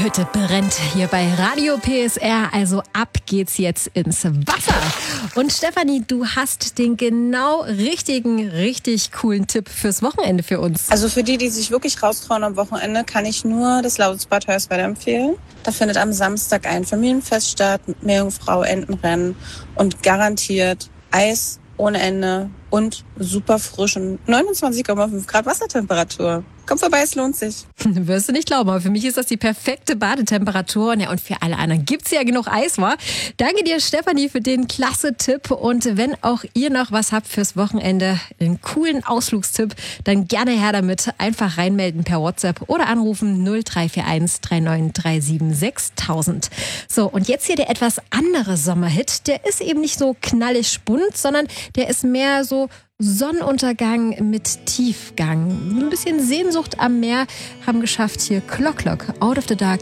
Die Hütte brennt hier bei Radio PSR, also ab geht's jetzt ins Wasser. Und Stefanie, du hast den genau richtig coolen Tipp fürs Wochenende für uns. Also für die sich wirklich raustrauen am Wochenende, kann ich nur das Lausitzbad Hoyerswerda empfehlen. Da findet am Samstag ein Familienfest statt mit Meerjungfrau, Entenrennen und garantiert Eis ohne Ende und super frisch und 29,5 Grad Wassertemperatur. Komm vorbei, es lohnt sich. Wirst du nicht glauben, aber für mich ist das die perfekte Badetemperatur. Ja, und für alle anderen gibt's ja genug Eis, wa? Danke dir, Stefanie, für den klasse Tipp. Und wenn auch ihr noch was habt fürs Wochenende, einen coolen Ausflugstipp, dann gerne her damit. Einfach reinmelden per WhatsApp oder anrufen 0341 3937 6000. So, und jetzt hier der etwas andere Sommerhit. Der ist eben nicht so knallig bunt, sondern der ist mehr so Sonnenuntergang mit Tiefgang. Ein bisschen Sehnsucht am Meer haben geschafft hier Clock Clock, Out of the Dark